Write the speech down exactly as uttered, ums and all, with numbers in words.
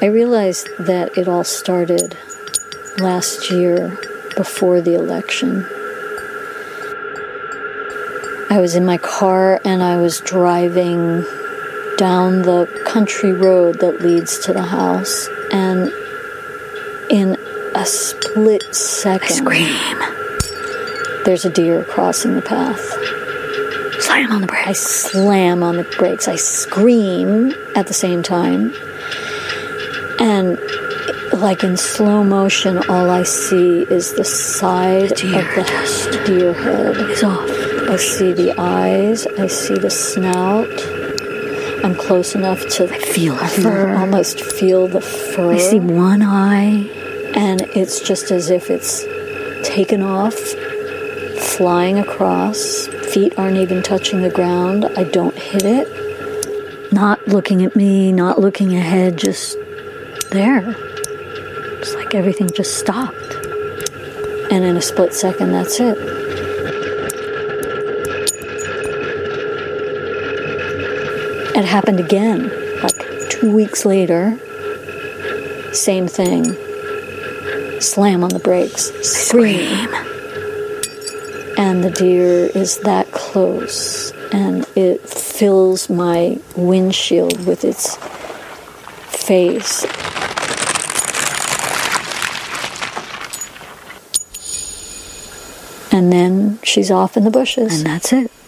I realized that it all started last year before the election. I was in my car and I was driving down the country road that leads to the house, and in a split second, I scream. There's a deer crossing the path. Slam on the brakes. I slam on the brakes. I scream at the same time. And like in slow motion, all I see is the side the deer of the just deer head. Is off. I see the eyes. I see the snout. I'm close enough to I feel the fur. almost feel the fur. I see one eye. And it's just as if it's taken off, flying across. Feet aren't even touching the ground. I don't hit it. Not looking at me, not looking ahead, just there. It's like everything just stopped. And in a split second, that's it. It happened again, like two weeks later. Same thing. Slam on the brakes. Scream. And the deer is that close, and it fills my windshield with its face. And then she's off in the bushes. And that's it.